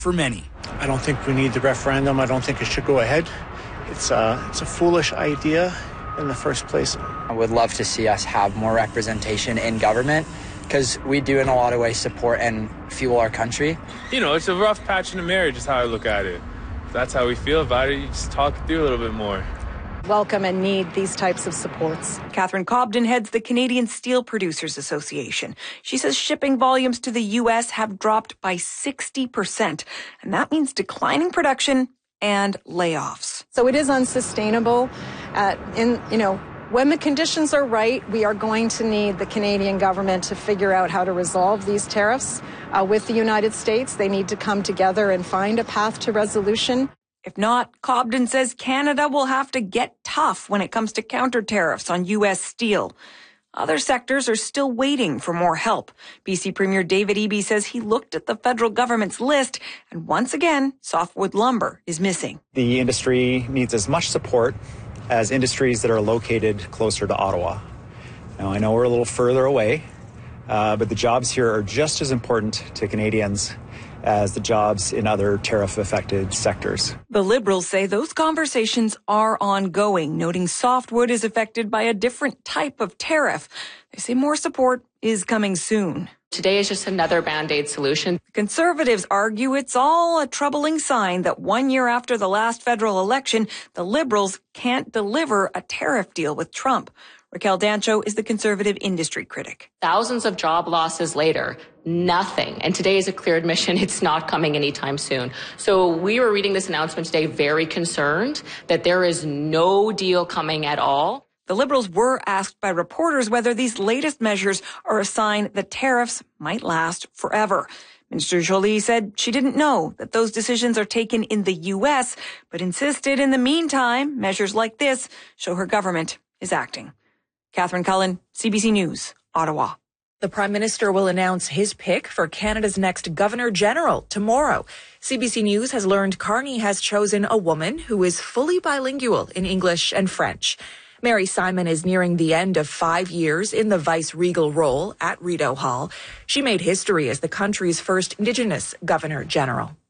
for many. I don't think we need the referendum. I don't think it should go ahead. It's a foolish idea in the first place. I would love to see us have more representation in government because we do in a lot of ways support and fuel our country. You know, it's a rough patch in the marriage is how I look at it. If that's how we feel about it, you just talk it through a little bit more. Welcome and need these types of supports. Catherine Cobden heads the Canadian Steel Producers Association. She says shipping volumes to the U.S. have dropped by 60%, and that means declining production and layoffs. So it is unsustainable. When the conditions are right, we are going to need the Canadian government to figure out how to resolve these tariffs with the United States. They need to come together and find a path to resolution. If not, Cobden says Canada will have to get tough when it comes to counter tariffs on U.S. steel. Other sectors are still waiting for more help. BC Premier David Eby says he looked at the federal government's list, and once again, softwood lumber is missing. The industry needs as much support as industries that are located closer to Ottawa. Now, I know we're a little further away, but the jobs here are just as important to Canadians as the jobs in other tariff-affected sectors. The Liberals say those conversations are ongoing, noting softwood is affected by a different type of tariff. They say more support is coming soon. Today is just another Band-Aid solution. Conservatives argue it's all a troubling sign that 1 year after the last federal election, the Liberals can't deliver a tariff deal with Trump. Raquel Dancho is the Conservative industry critic. Thousands of job losses later, nothing. And today is a clear admission it's not coming anytime soon. So we were reading this announcement today very concerned that there is no deal coming at all. The Liberals were asked by reporters whether these latest measures are a sign that tariffs might last forever. Minister Joly said she didn't know that those decisions are taken in the U.S., but insisted in the meantime, measures like this show her government is acting. Catherine Cullen, CBC News, Ottawa. The Prime Minister will announce his pick for Canada's next Governor-General tomorrow. CBC News has learned Carney has chosen a woman who is fully bilingual in English and French. Mary Simon is nearing the end of 5 years in the vice-regal role at Rideau Hall. She made history as the country's first Indigenous Governor-General.